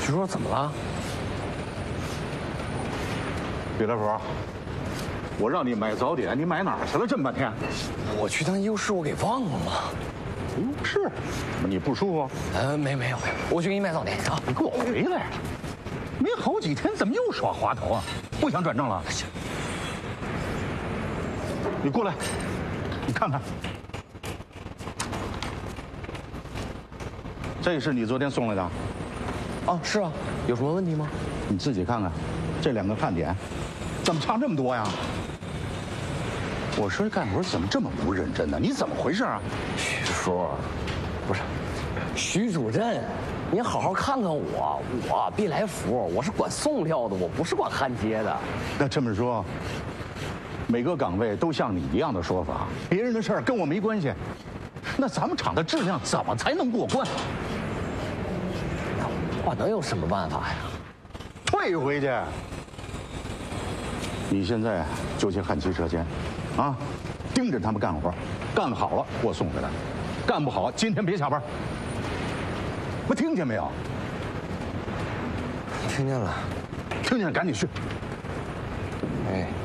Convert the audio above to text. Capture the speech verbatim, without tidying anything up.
徐叔怎么了？ 李大福，我让你买早点，你买哪儿去了？这么半天， 我去趟医务室，我给忘了吗？ 医务室？你不舒服？ 呃，没没有没有，我去给你买早点啊！ 你给我回来！没好几天，怎么又耍滑头啊？不想转正了？行，你过来，你看看，这是你昨天送来的。 啊，是啊，有什么问题吗？ 你自己看看，这两个看点，怎么差这么多呀？我说干活怎么这么不认真呢？你怎么回事啊？ 徐叔，不是，徐主任，您好好看看我，我必来福，我是管送料的，我不是管焊接的。 那这么说，每个岗位都像你一样的说法，别人的事儿跟我没关系。那咱们厂的质量怎么才能过关？ 我能有什么办法呀？ 退回去。你现在就去焊机车间，啊，盯着他们干活，干好了给我送回来，干不好今天别下班。我听见没有？ 听见了， 听见赶紧去。 哎。